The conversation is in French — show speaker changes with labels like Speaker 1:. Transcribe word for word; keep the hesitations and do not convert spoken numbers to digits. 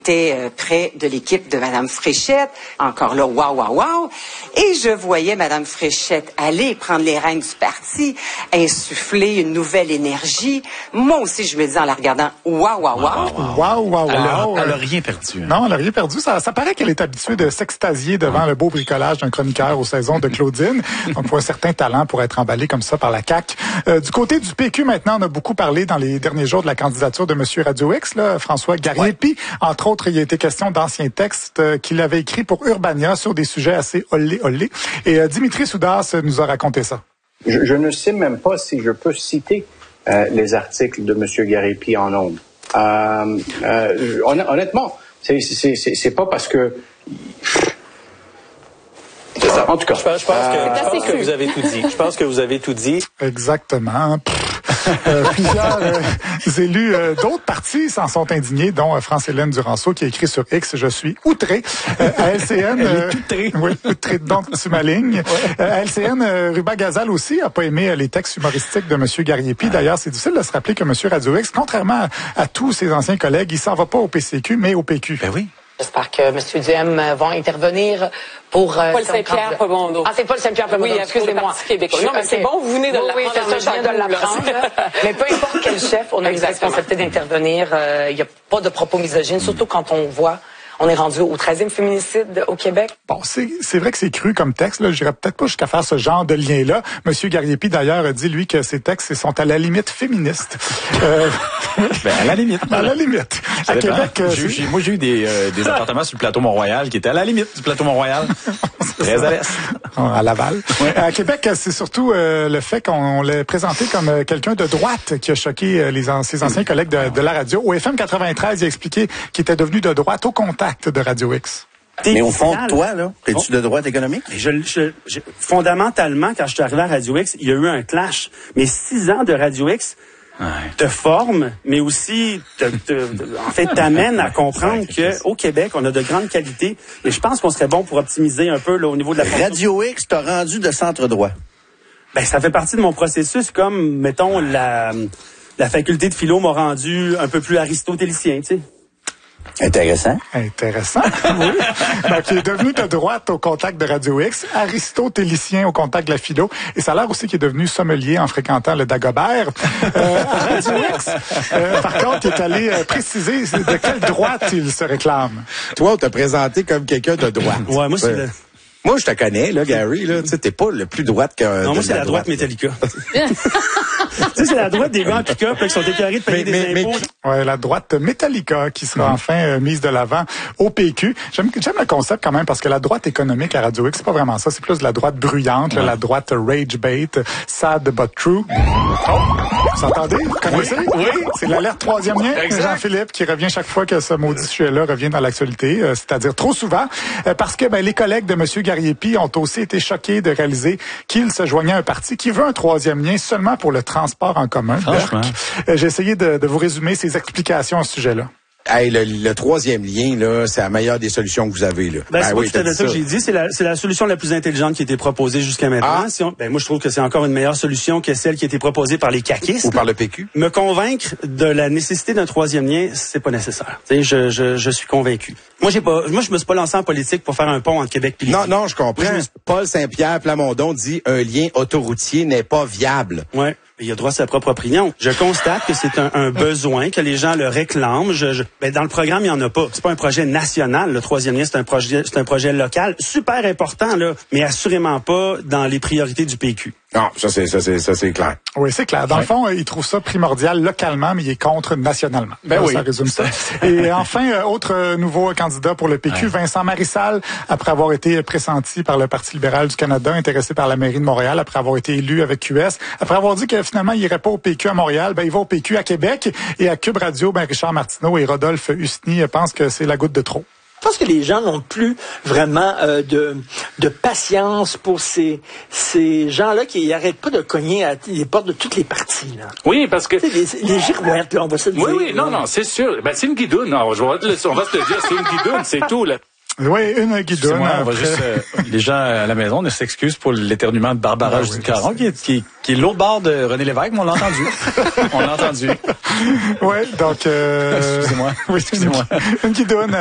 Speaker 1: J'étais près de l'équipe de Madame Fréchette, encore là, waouh, waouh, waouh, et je voyais Madame Fréchette aller prendre les rênes du parti, insuffler une nouvelle énergie. Moi aussi, je me dis en la regardant, waouh, waouh, waouh.
Speaker 2: Waouh, waouh, waouh.
Speaker 3: Elle n'a rien perdu. Hein.
Speaker 2: Non, elle n'a rien perdu. Ça, ça paraît qu'elle est habituée de s'extasier devant le beau bricolage d'un chroniqueur aux saisons de Claudine. Donc, pour un certain talent pour être emballé comme ça par la C A Q. Euh, du côté du P Q, maintenant, on a beaucoup parlé dans les derniers jours de la candidature de M. Radio X, là, François Gariepi. Ouais. Entre autres, il y a été question d'anciens textes euh, qu'il avait écrits pour Urbania sur des sujets assez olé olé. Et euh, Dimitri Soudas nous a raconté ça.
Speaker 4: Je, je ne sais même pas si je peux citer euh, les articles de M. Gariepi en ondes. Euh, euh, honnêtement, c'est, c'est, c'est, c'est pas parce que...
Speaker 5: C'est ça.
Speaker 4: En tout cas,
Speaker 5: je pense, je pense, euh, que, je pense que vous avez tout dit. Je pense que vous avez tout dit.
Speaker 2: Exactement. euh, plusieurs euh, élus euh, d'autres partis s'en sont indignés, dont euh, France-Hélène Duranceau qui a écrit sur X « Je suis outré euh, ». À L C N...
Speaker 3: Euh, outré.
Speaker 2: Oui, outré, donc tu m'alignes. Ouais. Euh, à L C N, euh, Ruba Gazal aussi a pas aimé euh, les textes humoristiques de M. Gariepi. D'ailleurs, c'est difficile de se rappeler que M. Radio X, contrairement à, à tous ses anciens collègues, il s'en va pas au P C Q, mais au P Q.
Speaker 3: Ben oui.
Speaker 6: J'espère que M. Duhem va intervenir pour... Euh,
Speaker 7: Paul Saint-Pierre Plamondon.
Speaker 6: Ah, c'est Paul Saint-Pierre Plamondon,
Speaker 7: oui,
Speaker 6: excusez-moi.
Speaker 7: Non, mais c'est bon, vous venez de
Speaker 6: oui,
Speaker 7: l'apprendre.
Speaker 6: Oui, c'est ça, je viens de l'apprendre. Mais peu importe quel chef, on a la responsabilité d'intervenir. Il euh, n'y a pas de propos misogynes, surtout quand on voit... On est rendu au treizième féminicide au Québec.
Speaker 2: Bon, c'est, c'est vrai que c'est cru comme texte. Là, j'irais peut-être pas jusqu'à faire ce genre de lien-là. Monsieur Gariepi, d'ailleurs, a dit, lui, que ces textes sont à la limite féministes. Euh...
Speaker 3: ben, à la limite.
Speaker 2: À la limite. À Québec...
Speaker 3: J'ai, j'ai, moi, j'ai eu des, euh, des appartements sur le plateau Mont-Royal qui étaient à la limite du plateau Mont-Royal. Très à l'est.
Speaker 2: À Laval. Ouais. À Québec, c'est surtout euh, le fait qu'on l'ait présenté comme euh, quelqu'un de droite qui a choqué euh, les an- ses anciens collègues de, de la radio. Au F M quatre-vingt-treize, il a expliqué qu'il était devenu de droite au contact de Radio X.
Speaker 8: Mais au fond, toi, là, es-tu de droite économique?
Speaker 9: Je, je, je, fondamentalement, quand je suis arrivé à Radio X, il y a eu un clash. Mais six ans de Radio X ouais. te forment, mais aussi, te, te, en fait, t'amènent à comprendre qu'au Québec, on a de grandes qualités. Et je pense qu'on serait bon pour optimiser un peu là, au niveau de la...
Speaker 8: Radio X t'a rendu de centre droit.
Speaker 9: Ben, ça fait partie de mon processus, comme, mettons, la, la faculté de philo m'a rendu un peu plus aristotélicien, tu sais.
Speaker 8: Intéressant.
Speaker 2: Intéressant, oui. Donc, il est devenu de droite au contact de Radio X, aristotélicien au contact de la philo, et ça a l'air aussi qu'il est devenu sommelier en fréquentant le Dagobert. Euh, à Radio X, euh, par contre, il est allé euh, préciser de quelle droite il se réclame.
Speaker 10: Toi, on t'a présenté comme quelqu'un de droite.
Speaker 9: Ouais, moi, c'est...
Speaker 10: Ouais.
Speaker 9: Le...
Speaker 10: Moi, je te connais, là, Gary, là. Tu sais, t'es pas le plus droite qu'un.
Speaker 9: Non, moi, c'est la, la droite, droite Metallica. Tu sais, c'est la droite des gars en pick-up qui sont écœurés de payer mais, des mais, impôts.
Speaker 2: Mais, ouais, la droite Metallica qui sera mmh. enfin euh, mise de l'avant au P Q. J'aime, j'aime le concept quand même parce que la droite économique à Radio X, c'est pas vraiment ça. C'est plus de la droite bruyante, ouais. là, la droite rage bait, sad but true. Oh! Vous entendez? Vous connaissez?
Speaker 3: Oui. oui.
Speaker 2: C'est l'alerte troisième lien. Exact. Jean-Philippe qui revient chaque fois que ce maudit sujet-là revient dans l'actualité, euh, c'est-à-dire trop souvent, euh, parce que ben, les collègues de M. Gariepi ont aussi été choqués de réaliser qu'il se joignait à un parti qui veut un troisième lien seulement pour le transport en commun.
Speaker 3: Franchement.
Speaker 2: Euh, j'ai essayé de, de vous résumer ses explications à ce sujet-là.
Speaker 10: Hey, le, le troisième lien, là, c'est la meilleure des solutions que vous avez, là.
Speaker 9: Ben,
Speaker 10: ben
Speaker 9: c'est
Speaker 10: oui,
Speaker 9: pas tout à fait ça que j'ai dit. C'est la, c'est la solution la plus intelligente qui a été proposée jusqu'à maintenant. Ah. Si on, ben, moi, je trouve que c'est encore une meilleure solution que celle qui a été proposée par les caquistes.
Speaker 10: Ou par le P Q.
Speaker 9: Me convaincre de la nécessité d'un troisième lien, c'est pas nécessaire. Tu sais, je, je, je suis convaincu. Moi, j'ai pas, moi, je me suis pas lancé en politique pour faire un pont entre Québec et
Speaker 10: Non, non, je comprends. Je me... Paul Saint-Pierre Plamondon dit un lien autoroutier n'est pas viable.
Speaker 9: Ouais. Il a droit à sa propre opinion. Je constate que c'est un, un besoin, que les gens le réclament. Je, je, ben dans le programme, il n'y en a pas. C'est pas un projet national. Le troisième lien, c'est un projet, c'est un projet local, super important, là, mais assurément pas dans les priorités du P Q.
Speaker 10: Non, ça c'est ça c'est ça c'est clair.
Speaker 2: Oui, c'est clair. Dans ouais. le fond, il trouve ça primordial localement, mais il est contre nationalement.
Speaker 3: Ben
Speaker 2: là,
Speaker 3: oui.
Speaker 2: Ça résume ça. Et enfin, autre nouveau candidat pour le P Q, ouais. Vincent Marissal, après avoir été pressenti par le Parti libéral du Canada, intéressé par la mairie de Montréal, après avoir été élu avec Q S, après avoir dit que finalement il irait pas au P Q à Montréal, ben il va au P Q à Québec. Et à Cube Radio, ben Richard Martineau et Rodolphe Husny pensent que c'est la goutte de trop.
Speaker 11: Je pense que les gens n'ont plus vraiment euh, de, de patience pour ces, ces gens-là qui n'arrêtent pas de cogner à les portes de toutes les parties. Là.
Speaker 12: Oui, parce que...
Speaker 11: Les, les girouettes, là, on va se le
Speaker 12: oui,
Speaker 11: dire.
Speaker 12: Oui, oui, non, non, c'est sûr. Ben, c'est une guidoune. Non, je vais te le, on va se le dire, c'est une guidoune, c'est tout, là.
Speaker 2: Oui, une guidoune.
Speaker 3: Excusez-moi, on va
Speaker 2: après.
Speaker 3: juste, euh, les gens à la maison ne s'excusent pour l'éternuement de Barbara
Speaker 2: Ah,
Speaker 3: Judith
Speaker 2: oui,
Speaker 3: Caron, qui est, qui, est- qui est l'autre bord de René Lévesque, mais on l'a entendu. On l'a entendu.
Speaker 2: Oui, donc... Euh...
Speaker 3: Excusez-moi.
Speaker 2: Oui,
Speaker 3: Excusez-moi.
Speaker 2: Une guidoune